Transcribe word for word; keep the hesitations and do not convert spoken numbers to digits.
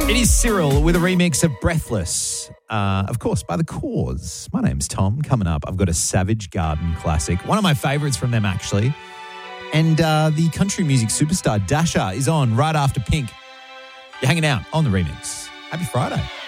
It is Cyril with a remix of Breathless, uh, of course, by The Cause. My name's Tom. Coming up, I've got a Savage Garden classic, one of my favourites from them, actually. And uh, the country music superstar Dasha is on right after Pink. You're hanging out on the remix. Happy Friday.